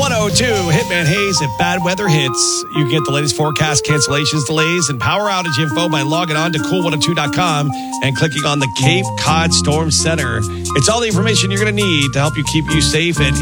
102 Hitman Hayes. If bad weather hits, you can get the latest forecast, cancellations, delays, and power outage info by logging on to cool102.com and clicking on the Cape Cod Storm Center. It's all the information you're going to need to help you keep you safe and